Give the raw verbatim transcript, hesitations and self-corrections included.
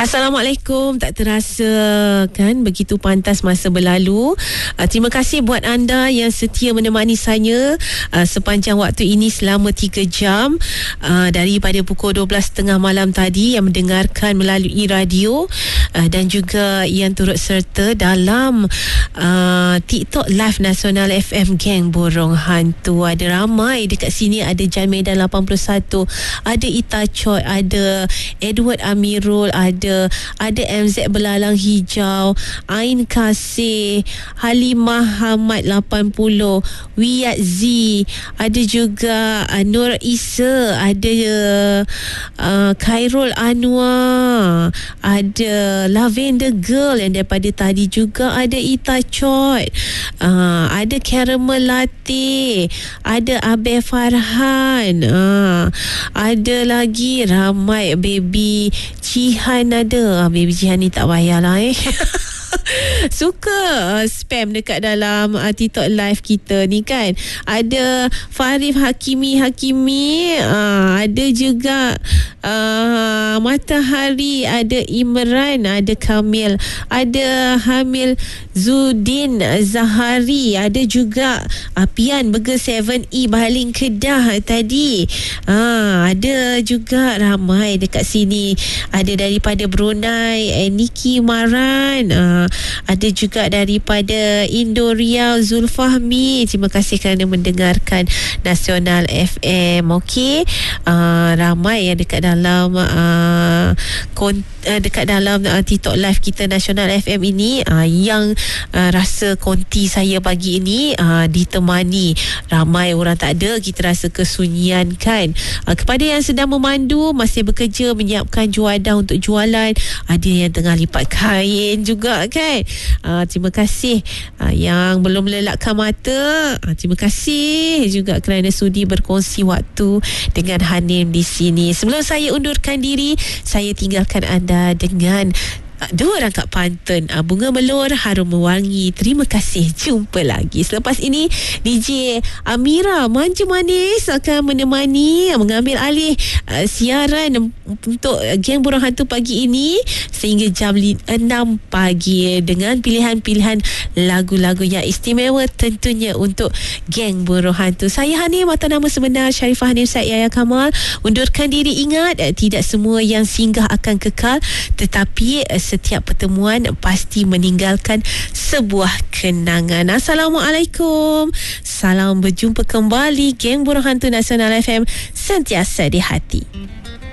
Assalamualaikum. Tak terasa kan begitu pantas masa berlalu. uh, Terima kasih buat anda yang setia menemani saya uh, sepanjang waktu ini selama tiga jam, uh, daripada pukul dua belas tiga puluh malam tadi, yang mendengarkan melalui radio uh, dan juga yang turut serta dalam uh, TikTok Live Nasional F M Geng Borong Hantu. Ada ramai dekat sini. Ada Jan Medan lapan puluh satu, ada Ita Choi, ada Edward Amirul, ada ada M Z Belalang Hijau, Ain Kasih, Halimah Hamad lapan puluh, Wiyat Z, ada juga uh, Nur Isa, ada uh, Khairul Anwar, ada Lavender Girl yang daripada tadi juga, ada Ita Choi, uh, ada Caramel Latte, ada Abel Farhan, uh, ada lagi ramai. Baby Cihan ada. Baby Cihan ni tak payahlah eh. Suka uh, spam dekat dalam uh, TikTok live kita ni kan. Ada Farif Hakimi Hakimi, uh, ada juga uh, Matahari, ada Imran, ada Kamil, ada Hamil Zudin Zahari, ada juga Apian Burger tujuh E Baling Kedah tadi. uh, Ada juga ramai dekat sini. Ada daripada Brunei, eh, Niki Maran, uh, ada juga daripada Indo Riau, Zulfahmi. Terima kasih kerana mendengarkan Nasional F M. Okey, uh, ramai yang dekat dalam uh, kon- uh, dekat dalam uh, TikTok live kita Nasional F M ini, uh, yang uh, rasa konti saya pagi ini uh, ditemani ramai orang. Tak ada, kita rasa kesunyian kan. Uh, kepada yang sedang memandu, masih bekerja menyiapkan juadah untuk jualan, ada yang tengah lipat kain juga kan. Uh, terima kasih uh, yang belum melelakkan mata. Uh, terima kasih juga kerana sudi berkongsi waktu dengan Hanim di sini. Sebelum saya undurkan diri, saya tinggalkan anda dengan dua rangkap pantun uh, Bunga Melur Harum Mewangi. Terima kasih. Jumpa lagi. Selepas ini D J Amira Manja Manis akan menemani, mengambil alih uh, siaran untuk Geng Borong Hantu pagi ini sehingga jam enam pagi dengan pilihan-pilihan lagu-lagu yang istimewa tentunya untuk Geng Borong Hantu. Saya Hanim atau nama sebenar Sharifah Hanim Said Yahya Kamal undurkan diri. Ingat, tidak semua yang singgah akan kekal, tetapi uh, setiap pertemuan pasti meninggalkan sebuah kenangan. Assalamualaikum. Salam berjumpa kembali. Geng Borong Hantu Nasional F M, sentiasa di hati.